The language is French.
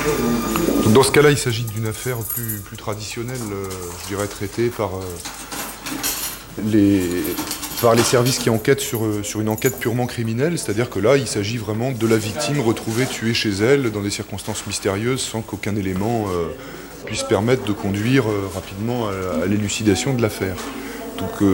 Donc dans ce cas-là, il s'agit d'une affaire plus traditionnelle, je dirais, traitée par les services qui enquêtent sur une enquête purement criminelle, c'est-à-dire que là, il s'agit vraiment de la victime retrouvée tuée chez elle dans des circonstances mystérieuses sans qu'aucun élément puisse permettre de conduire rapidement à l'élucidation de l'affaire. Donc